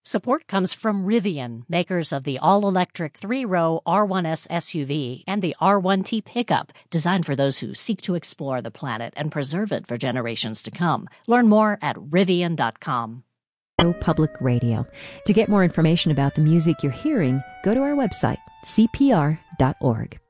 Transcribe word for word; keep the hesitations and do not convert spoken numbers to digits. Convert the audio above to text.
Support comes from Rivian, makers of the all-electric three-row R one S S U V and the R one T pickup, designed for those who seek to explore the planet and preserve it for generations to come. Learn more at rivian dot com. Public Radio. To get more information about the music you're hearing, go to our website, c p r dot org.